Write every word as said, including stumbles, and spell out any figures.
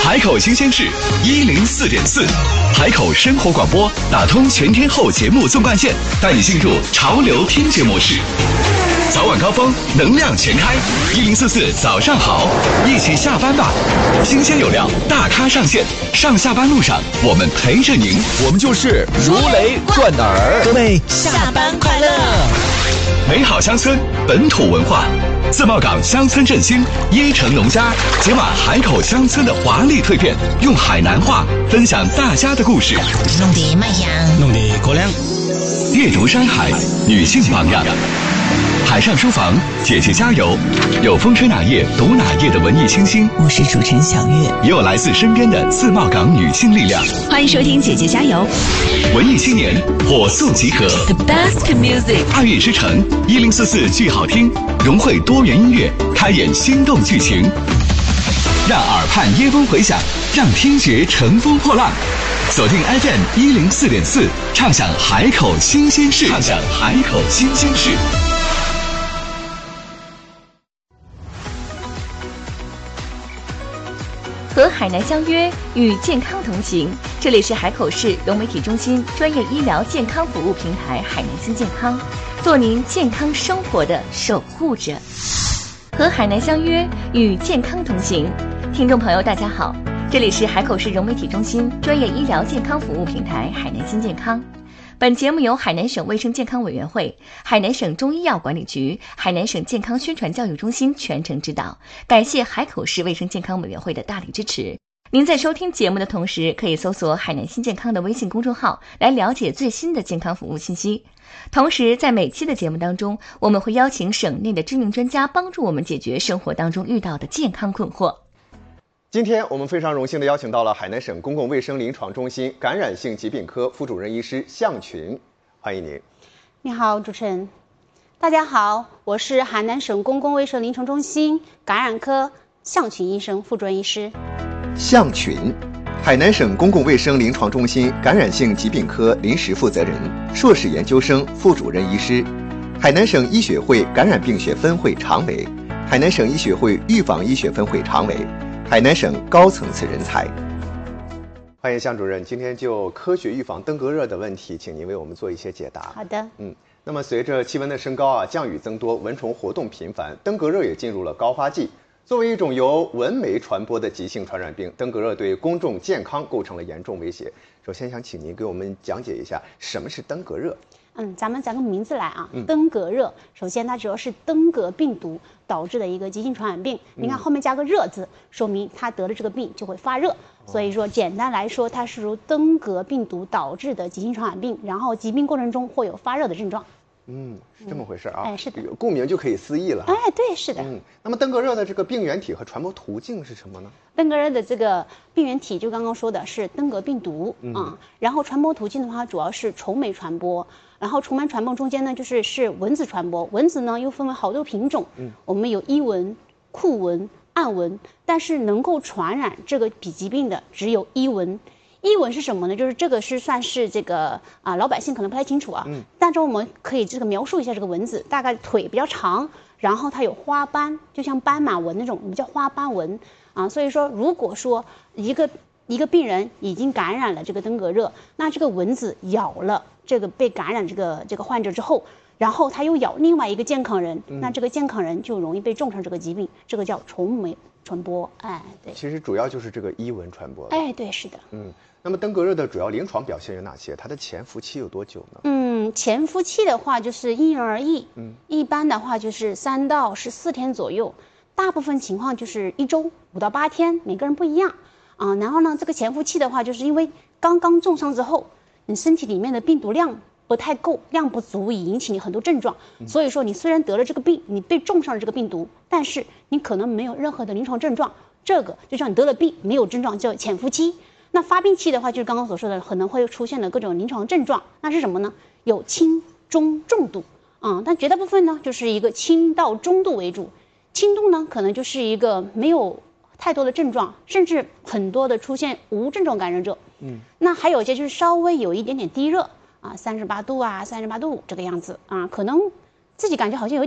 海口新鲜事一零四点四，海口生活广播打通全天候节目纵贯线，带你进入潮流听觉模式。早晚高峰，能量全开，一零四四早上好，一起下班吧。新鲜有料，大咖上线，上下班路上我们陪着您， 我们就是如雷贯耳。 各位下班快乐！ 美好乡村，本土文化。自贸港乡村振兴，椰城农家解码海口乡村的华丽蜕变，用海南话分享大家的故事。 弄得麦香， 弄得高粱。 阅读山海，女性榜样。海上书房，姐姐加油！有风吹哪页读哪页的文艺清新， 我是主持人小月， 也有来自身边的自贸港女性力量。 欢迎收听姐姐加油！ 文艺青年火速集合 ，The best music， 爱乐之城一零四四剧好听，融汇多元音乐，开演心动剧情，让耳畔耶风回响，让听觉乘风破浪。锁定 F M 一零四点四，畅享海口新鲜事，畅享海口新鲜事。 和海南相约，与健康同行。这里是海口市融媒体中心专业医疗健康服务平台海南新健康，做您健康生活的守护者。和海南相约，与健康同行。听众朋友，大家好，这里是海口市融媒体中心专业医疗健康服务平台海南新健康。本节目由海南省卫生健康委员会、海南省中医药管理局、海南省健康宣传教育中心全程指导，感谢海口市卫生健康委员会的大力支持。您在收听节目的同时，可以搜索海南新健康的微信公众号来了解最新的健康服务信息。同时，在每期的节目当中，我们会邀请省内的知名专家帮助我们解决生活当中遇到的健康困惑。 今天我们非常荣幸地邀请到了海南省公共卫生临床中心感染性疾病科副主任医师向群，欢迎您。 你好，主持人。大家好，我是海南省公共卫生临床中心感染科向群医生，副主任医师。 向群，海南省公共卫生临床中心感染性疾病科临时负责人、硕士研究生、副主任医师，海南省医学会感染病学分会常委，海南省医学会预防医学分会常委，海南省高层次人才。欢迎向主任，今天就科学预防登革热的问题，请您为我们做一些解答。 好的。 嗯，那么随着气温的升高啊，降雨增多，蚊虫活动频繁，登革热也进入了高发季。作为一种由蚊媒传播的急性传染病，登革热对公众健康构成了严重威胁。首先想请您给我们讲解一下什么是登革热。 嗯，咱们讲个名字来啊， 嗯、 登革热。首先，它主要是登革病毒导致的一个急性传染病。你看后面加个热字，说明他得了这个病就会发热。所以说，简单来说，它是由登革病毒导致的急性传染病，然后疾病过程中会有发热的症状。 嗯，是这么回事啊。 哎，是的， 顾名就可以思义了。 哎，对，是的。 嗯，那么登革热的这个病原体和传播途径是什么呢？ 登革热的这个病原体就刚刚说的是登革病毒啊、嗯嗯，然后传播途径的话主要是虫媒传播，然后虫媒传播中间呢就是是蚊子传播，蚊子呢又分为好多品种，嗯，我们有伊蚊、库蚊、暗蚊，但是能够传染这个比疾病的只有伊蚊。伊蚊是什么呢？就是这个是算是这个啊，老百姓可能不太清楚啊。嗯。但是我们可以这个描述一下这个蚊子，大概腿比较长，然后它有花斑，就像斑马蚊那种，我们叫花斑蚊啊。所以说，如果说一个一个病人已经感染了这个登革热，那这个蚊子咬了这个被感染这个这个患者之后，然后它又咬另外一个健康人，嗯、那这个健康人就容易被重上这个疾病，这个叫虫媒传播。哎，对。 其实主要就是这个伊蚊传播。 哎，对，是的。 嗯。那么登革热的主要临床表现有哪些？它的潜伏期有多久呢？ 嗯，潜伏期的话就是因人而异，嗯，一般的话就是三到十四天左右，大部分情况就是一周五到八天，每个人不一样啊。然后呢，这个潜伏期的话，就是因为刚刚重伤之后，你身体里面的病毒量不太够，量不足以引起你很多症状，嗯、所以说你虽然得了这个病，你被重上了这个病毒，但是你可能没有任何的临床症状，这个就像你得了病没有症状叫潜伏期。那发病期的话，就是刚刚所说的，可能会出现的各种临床症状，那是什么呢？有轻、中、重度啊、嗯，但绝大部分呢，就是一个轻到中度为主。轻度呢，可能就是一个没有太多的症状，甚至很多的出现无症状感染者。嗯，那还有一些就是稍微有一点点低热啊，三十八度啊，三十八度这个样子啊，可能自己感觉好像有